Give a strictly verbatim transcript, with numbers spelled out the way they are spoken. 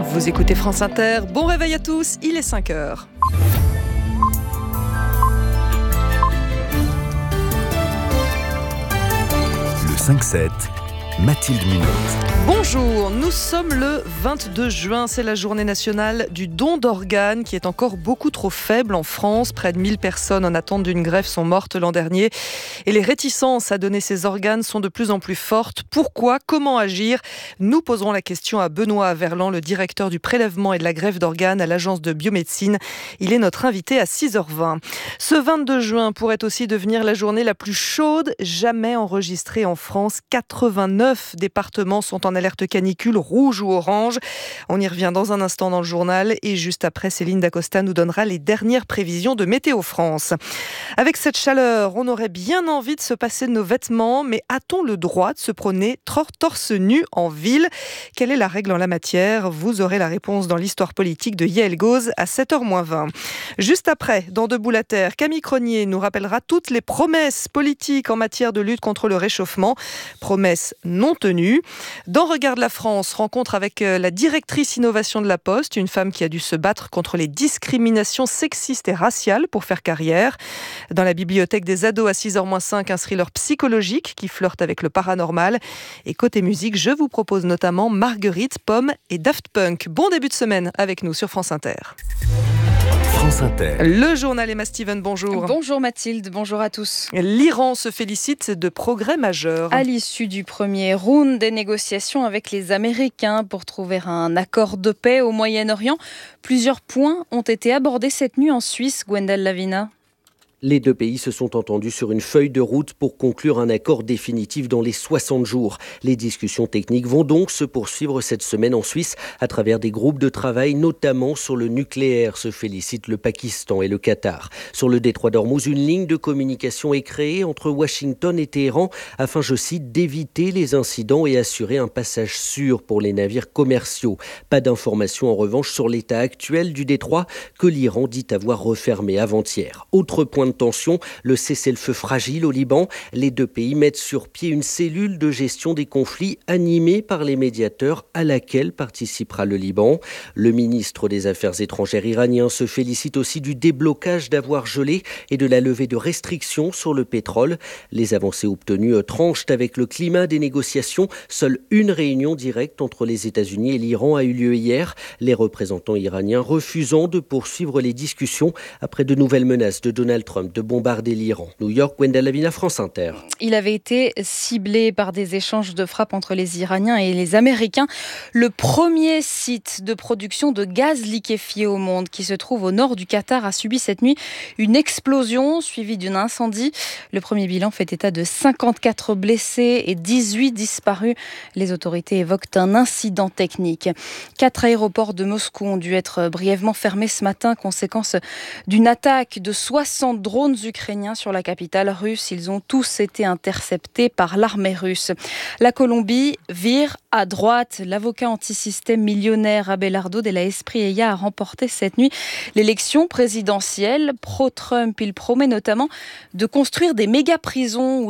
Vous écoutez France Inter, bon réveil à tous, il est cinq heures. Le cinq sept, Mathilde Munoz. Bonjour, nous sommes le vingt-deux juin, c'est la journée nationale du don d'organes qui est encore beaucoup trop faible en France. Près de mille personnes en attente d'une greffe sont mortes l'an dernier et les réticences à donner ces organes sont de plus en plus fortes. Pourquoi ? Comment agir ? Nous poserons la question à Benoît Verland, le directeur du prélèvement et de la greffe d'organes à l'agence de biomédecine. Il est notre invité à six heures vingt. Ce vingt-deux juin pourrait aussi devenir la journée la plus chaude jamais enregistrée en France. quatre-vingt-neuf départements sont en alerte canicule, rouge ou orange. On y revient dans un instant dans le journal et juste après, Céline Dacosta nous donnera les dernières prévisions de Météo France. Avec cette chaleur, on aurait bien envie de se passer de nos vêtements, mais a-t-on le droit de se promener torse nu en ville ? Quelle est la règle en la matière ? Vous aurez la réponse dans l'histoire politique de Yael Gauze à sept heures moins vingt. Juste après, dans Debout la Terre, Camille Cronier nous rappellera toutes les promesses politiques en matière de lutte contre le réchauffement. Promesses non tenues. Dans Regarde la France, rencontre avec la directrice innovation de la Poste, une femme qui a dû se battre contre les discriminations sexistes et raciales pour faire carrière. Dans la bibliothèque des ados à six heures moins cinq, un thriller psychologique qui flirte avec le paranormal. Et côté musique, je vous propose notamment Marguerite, Pomme et Daft Punk. Bon début de semaine avec nous sur France Inter. France Inter. Le journal Emma Steven, bonjour. Bonjour Mathilde, bonjour à tous. L'Iran se félicite de progrès majeurs. À l'issue du premier round des négociations avec les Américains pour trouver un accord de paix au Moyen-Orient, plusieurs points ont été abordés cette nuit en Suisse, Gwendal Lavina. Les deux pays se sont entendus sur une feuille de route pour conclure un accord définitif dans les soixante jours. Les discussions techniques vont donc se poursuivre cette semaine en Suisse à travers des groupes de travail, notamment sur le nucléaire, se félicitent le Pakistan et le Qatar. Sur le détroit d'Ormuz, une ligne de communication est créée entre Washington et Téhéran afin, je cite, d'éviter les incidents et assurer un passage sûr pour les navires commerciaux. Pas d'informations en revanche sur l'état actuel du détroit que l'Iran dit avoir refermé avant-hier. Autre point de tension, le cessez-le-feu fragile au Liban. Les deux pays mettent sur pied une cellule de gestion des conflits animée par les médiateurs à laquelle participera le Liban. Le ministre des Affaires étrangères iranien se félicite aussi du déblocage d'avoirs gelés et de la levée de restrictions sur le pétrole. Les avancées obtenues tranchent avec le climat des négociations. Seule une réunion directe entre les États-Unis et l'Iran a eu lieu hier. Les représentants iraniens refusant de poursuivre les discussions après de nouvelles menaces de Donald Trump de bombarder l'Iran. New York, Gwendal Lavina, France Inter. Il avait été ciblé par des échanges de frappes entre les Iraniens et les Américains. Le premier site de production de gaz liquéfié au monde qui se trouve au nord du Qatar a subi cette nuit une explosion suivie d'un incendie. Le premier bilan fait état de cinquante-quatre blessés et dix-huit disparus. Les autorités évoquent un incident technique. Quatre aéroports de Moscou ont dû être brièvement fermés ce matin, conséquence d'une attaque de soixante drones ukrainiens sur la capitale russe. Ils ont tous été interceptés par l'armée russe. La Colombie vire à droite. L'avocat anti-système millionnaire Abelardo de la Espriella a remporté cette nuit l'élection présidentielle pro-Trump. Il promet notamment de construire des méga-prisons où